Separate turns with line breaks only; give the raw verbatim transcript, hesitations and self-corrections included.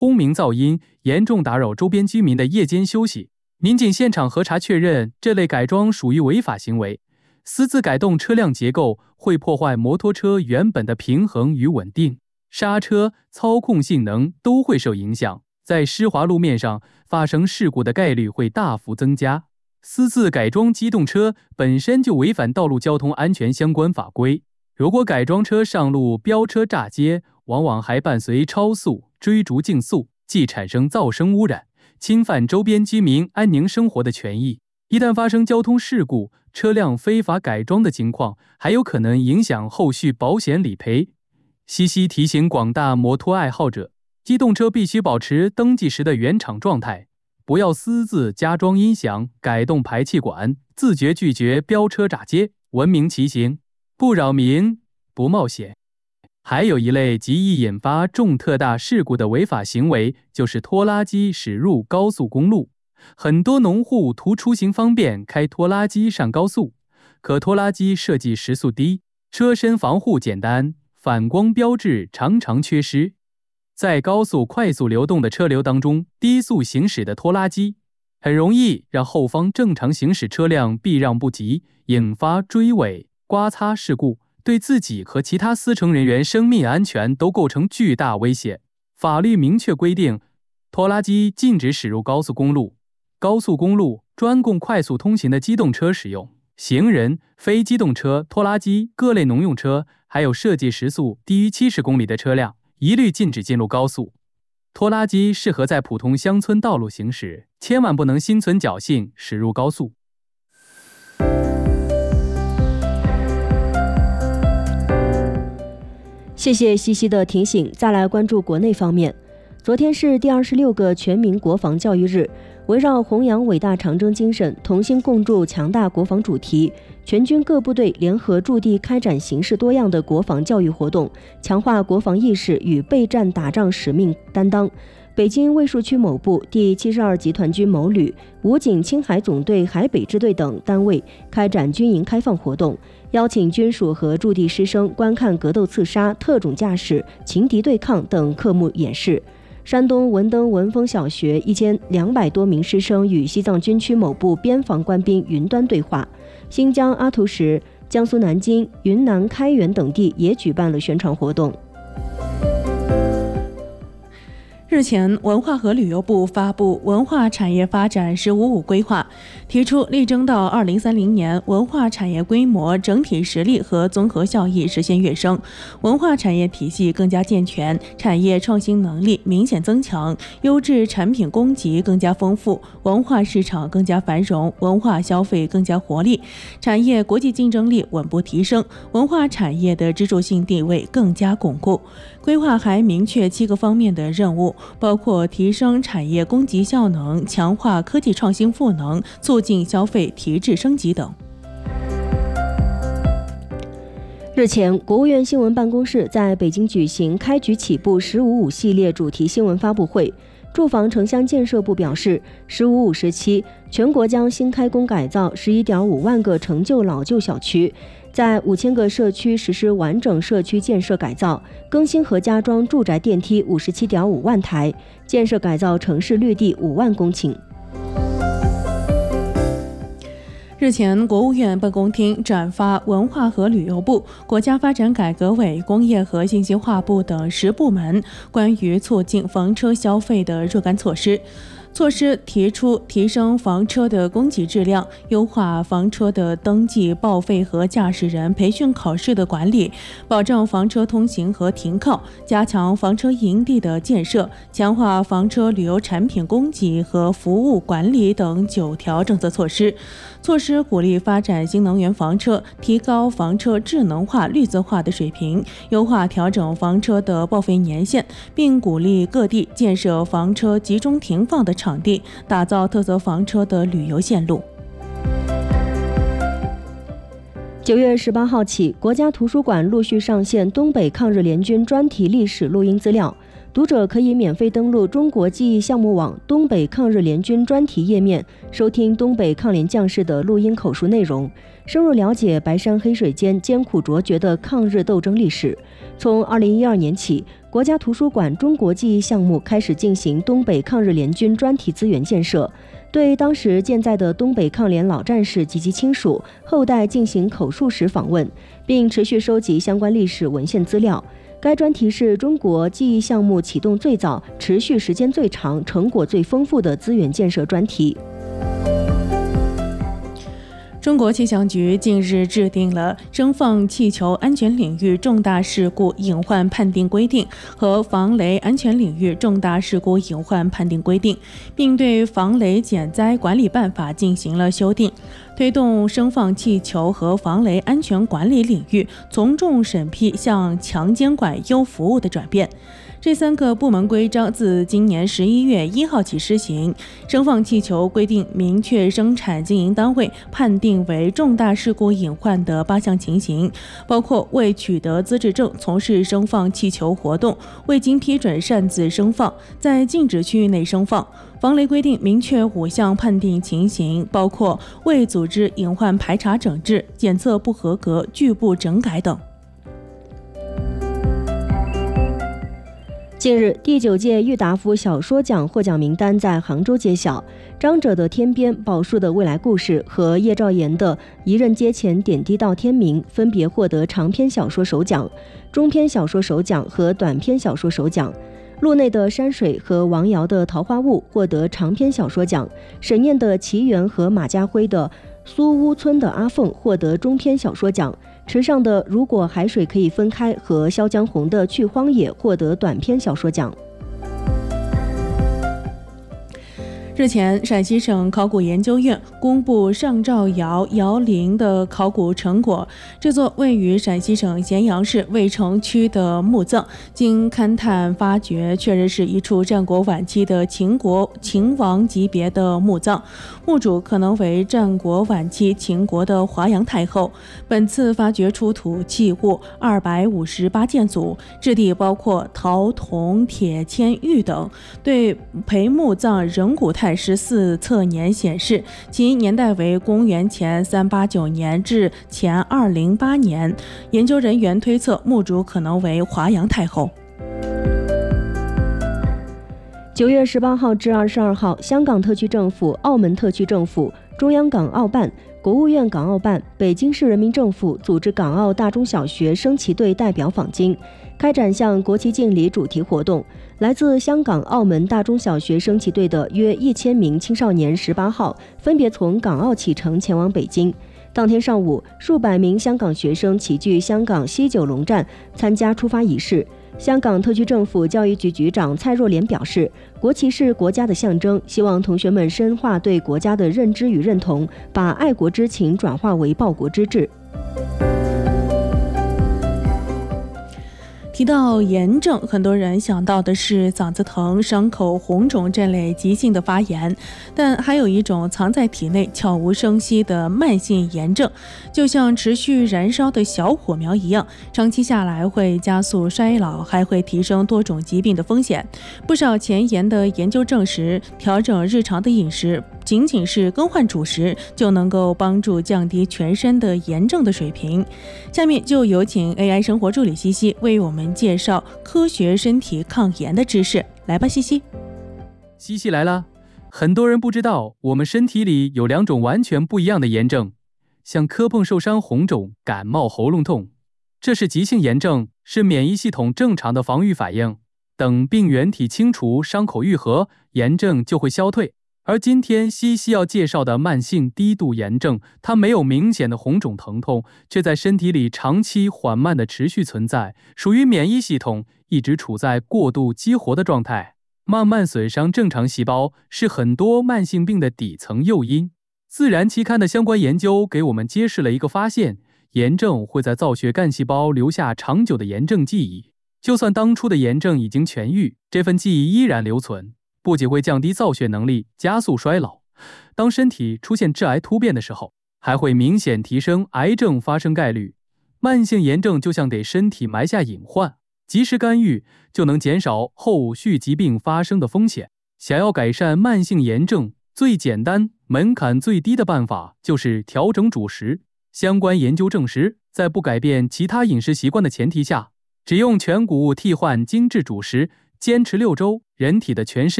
轰鸣噪音严重打扰周边居民的夜间休息。民警现场核查确认，这类改装属于违法行为。私自改动车辆结构会破坏摩托车原本的平衡与稳定，刹车、操控性能都会受影响，在湿滑路面上发生事故的概率会大幅增加。私自改装机动车本身就违反道路交通安全相关法规，如果改装车上路飙车炸街，往往还伴随超速、追逐竞速，即产生噪声污染，侵犯周边居民安宁生活的权益。一旦发生交通事故，车辆非法改装的情况还有可能影响后续保险理赔。西西提醒广大摩托爱好者，机动车必须保持登记时的原厂状态，不要私自加装音响、改动排气管，自觉拒绝飙车炸街，文明骑行，不扰民，不冒险。还有一类极易引发重特大事故的违法行为，就是拖拉机驶入高速公路。很多农户图出行方便开拖拉机上高速，可拖拉机设计时速低，车身防护简单，反光标志常常缺失。在高速快速流动的车流当中，低速行驶的拖拉机很容易让后方正常行驶车辆避让不及，引发追尾、刮擦事故，对自己和其他司乘人员生命安全都构成巨大威胁。法律明确规定，拖拉机禁止驶入高速公路，高速公路专供快速通行的机动车使用，行人、非机动车、拖拉机、各类农用车，还有设计时速低于七十公里的车辆，一律禁止进入高速。拖拉机适合在普通乡村道路行驶，千万不能心存侥幸驶入高速。
谢谢西西的提醒。再来关注国内方面，昨天是第二十六个全民国防教育日，围绕弘扬伟大长征精神，同心共筑强大国防主题，全军各部队联合驻地开展形式多样的国防教育活动，强化国防意识与备战打仗使命担当。北京卫戍区某部、第七十二集团军某旅、武警青海总队海北支队等单位开展军营开放活动，邀请军属和驻地师生观看格斗刺杀、特种驾驶、情敌对抗等科目演示。山东文登文峰小学一千两百多名师生与西藏军区某部边防官兵云端对话。新疆阿图什、江苏南京、云南开原等地也举办了宣传活动。
日前，文化和旅游部发布文化产业发展“十五五”规划，提出力争到二零三零年，文化产业规模、整体实力和综合效益实现跃升，文化产业体系更加健全，产业创新能力明显增强，优质产品供给更加丰富，文化市场更加繁荣，文化消费更加活力，产业国际竞争力稳步提升，文化产业的支柱性地位更加巩固。规划还明确七个方面的任务，包括提升产业供给效能、强化科技创新赋能、促进消费提质升级等。
日前，国务院新闻办公室在北京举行开局起步“十五五”系列主题新闻发布会。住房城乡建设部表示，“十五五”时期，全国将新开工改造 十一点五万个陈旧老旧小区，在五千个社区实施完整社区建设改造，更新和加装住宅电梯 五十七点五万台，建设改造城市绿地五万公顷。
日前，国务院办公厅转发文化和旅游部、国家发展改革委、工业和信息化部等十部门关于促进房车消费的若干措施。措施提出提升房车的供给质量，优化房车的登记、报废和驾驶人培训考试的管理，保证房车通行和停靠，加强房车营地的建设，强化房车旅游产品供给和服务管理等九条政策措施。措施鼓励发展新能源房车，提高房车智能化、绿色化的水平，优化调整房车的报废年限，并鼓励各地建设房车集中停放的场地，打造特色房车的旅游线路。
九月十八号起，国家图书馆陆续上线东北抗日联军专题历史录音资料。 读者可以免费登录中国记忆项目网东北抗日联军专题页面，收听东北抗联将士的录音口述内容，深入了解白山黑水间艰苦卓绝的抗日斗争历史。从二零一二年起，国家图书馆中国记忆项目开始进行东北抗日联军专题资源建设，对当时健在的东北抗联老战士及其亲属后代进行口述史访问，并持续收集相关历史文献资料。该专题是中国记忆项目启动最早、持续时间最长、成果最丰富的资源建设专题。
中国气象局近日制定了升放气球安全领域重大事故隐患判定规定和防雷安全领域重大事故隐患判定规定，并对防雷减灾管理办法进行了修订，推动升放气球和防雷安全管理领域从重审批向强监管优服务的转变。这三个部门规章自今年十一月一号起施行。升放气球规定明确生产经营单位判定为重大事故隐患的八项情形，包括未取得资质证从事升放气球活动、未经批准擅自升放、在禁止区域内升放。防雷规定明确五项判定情形，包括未组织隐患排查整治、检测不合格、拒不整改等。
近日，第九届郁达夫小说奖获奖名单在杭州揭晓，张轸的《天边》、宝树的未来故事和叶兆言的《一任阶前点滴到天明》分别获得长篇小说首奖、中篇小说首奖和短篇小说首奖。路内的山水和王瑶的桃花坞获得长篇小说奖，沈念的奇缘和马家辉的苏屋村的阿凤获得中篇小说奖，池上的如果海水可以分开和萧江红的去荒野获得短篇小说奖。
日前，陕西省考古研究院公布上兆窑窑陵的考古成果。这座位于陕西省咸阳市渭城区的墓葬，经勘探发掘，确认是一处战国晚期的秦国秦王级别的墓葬，墓主可能为战国晚期秦国的华阳太后。本次发掘出土器物二百五十八件组，质地包括陶、铜、铁、铅、玉等。对陪墓葬人骨太十四测年显示，其年代为公元前三八九年至前二零八年。研究人员推测，墓主可能为华阳太后。
九月十八号至二十二号，香港特区政府、澳门特区政府、中央港澳办、国务院港澳办、北京市人民政府组织港澳大中小学升旗队代表访京，开展向国旗敬礼主题活动。来自香港、澳门大中小学升旗队的约一千名青少年，十八号分别从港澳启程前往北京。当天上午，数百名香港学生齐聚香港西九龙站参加出发仪式。香港特区政府教育局局长蔡若莲表示，国旗是国家的象征，希望同学们深化对国家的认知与认同，把爱国之情转化为报国之志。
提到炎症，很多人想到的是嗓子疼、伤口红肿这类急性的发炎，但还有一种藏在体内悄无声息的慢性炎症，就像持续燃烧的小火苗一样，长期下来会加速衰老，还会提升多种疾病的风险。不少前沿的研究证实，调整日常的饮食，仅仅是更换主食，就能够帮助降低全身的炎症的水平。下面就有请 A I 生活助理西西为我们介绍科学身体抗炎的知识。来吧，西西。
西西来了。很多人不知道，我们身体里有两种完全不一样的炎症，像磕碰受伤红肿、感冒喉咙痛，这是急性炎症，是免疫系统正常的防御反应。等病原体清除，伤口愈合，炎症就会消退。而今天西西要介绍的慢性低度炎症，它没有明显的红肿疼痛，却在身体里长期缓慢的持续存在，属于免疫系统一直处在过度激活的状态，慢慢损伤正常细胞，是很多慢性病的底层诱因。自然期刊的相关研究给我们揭示了一个发现，炎症会在造血干细胞留下长久的炎症记忆，就算当初的炎症已经痊愈，这份记忆依然留存，不仅会降低造血能力，加速衰老，当身体出现致癌突变的时候，还会明显提升癌症发生概率。慢性炎症就像给身体埋下隐患， 及时干预就能减少后续疾病发生的风险。想要改善慢性炎症，最简单、门槛最低的办法就是调整主食。相关研究证实，在不改变其他饮食习惯的前提下，只用全谷物替换精致主食，坚持六周，人体的全身